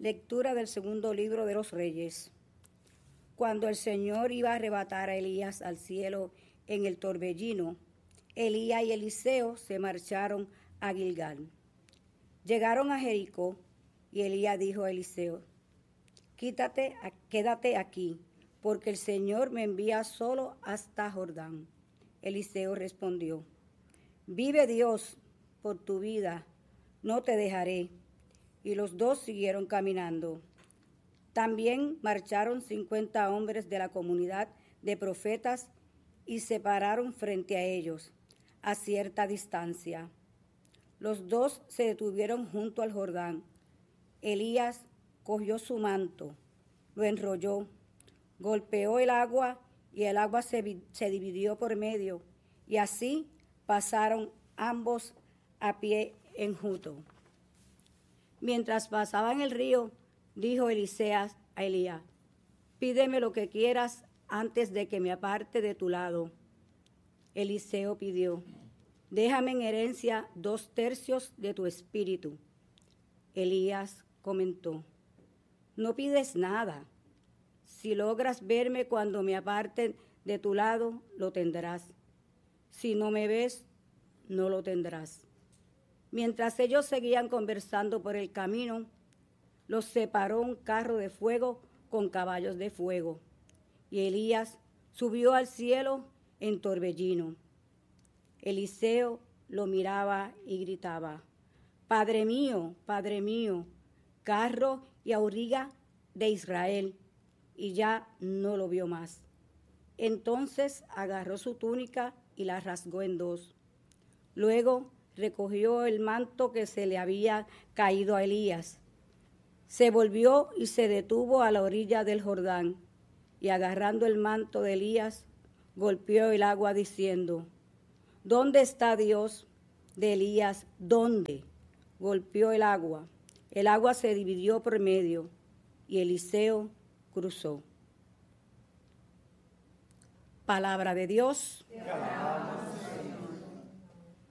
Lectura del segundo libro de los Reyes. Cuando el Señor iba a arrebatar a Elías al cielo en el torbellino, Elías y Eliseo se marcharon a Gilgal. Llegaron a Jericó y Elías dijo a Eliseo: quédate aquí, porque el Señor me envía solo hasta Jordán. Eliseo respondió: vive Dios, por tu vida, no te dejaré. Y los dos siguieron caminando. También marcharon 50 hombres de la comunidad de profetas y se pararon frente a ellos, a cierta distancia. Los dos se detuvieron junto al Jordán. Elías cogió su manto, lo enrolló, golpeó el agua y el agua se dividió por medio, y así pasaron ambos a pie enjuto. Mientras pasaban el río, dijo Eliseo a Elías: pídeme lo que quieras antes de que me aparte de tu lado. Eliseo pidió: déjame en herencia 2/3 de tu espíritu. Elías comentó: no pides nada. Si logras verme cuando me aparte de tu lado, lo tendrás. Si no me ves, no lo tendrás. Mientras ellos seguían conversando por el camino, los separó un carro de fuego con caballos de fuego, y Elías subió al cielo en torbellino. Eliseo lo miraba y gritaba: Padre mío, carro y auriga de Israel, y ya no lo vio más. Entonces agarró su túnica y la rasgó en dos. Luego recogió el manto que se le había caído a Elías. Se volvió y se detuvo a la orilla del Jordán, y agarrando el manto de Elías, golpeó el agua diciendo: ¿Dónde está Dios de Elías? ¿Dónde? Golpeó el agua se dividió por medio, y Eliseo cruzó. Palabra de Dios. Te alabamos,